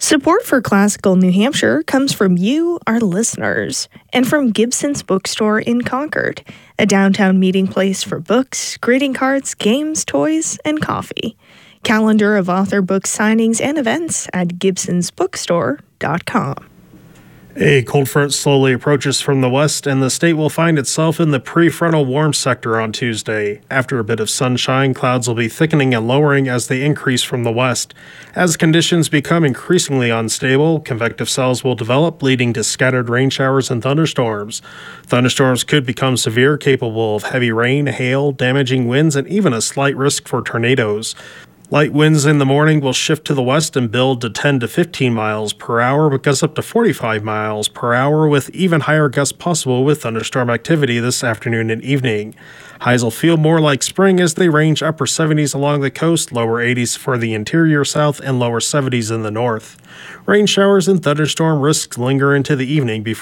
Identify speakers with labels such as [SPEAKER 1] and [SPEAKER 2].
[SPEAKER 1] Support for Classical New Hampshire comes from you, our listeners, and from Gibson's Bookstore in Concord, a downtown meeting place for books, greeting cards, games, toys, and coffee. Calendar of author book signings and events at gibsonsbookstore.com.
[SPEAKER 2] A cold front slowly approaches from the west, and the state will find itself in the prefrontal warm sector on Tuesday. After a bit of sunshine, clouds will be thickening and lowering as they increase from the west. As conditions become increasingly unstable, convective cells will develop, leading to scattered rain showers and thunderstorms. Thunderstorms could become severe, capable of heavy rain, hail, damaging winds, and even a slight risk for tornadoes. Light winds in the morning will shift to the west and build to 10 to 15 miles per hour, but gusts up to 45 miles per hour, with even higher gusts possible with thunderstorm activity this afternoon and evening. Highs will feel more like spring as they range upper 70s along the coast, lower 80s for the interior south, and lower 70s in the north. Rain showers and thunderstorm risks linger into the evening before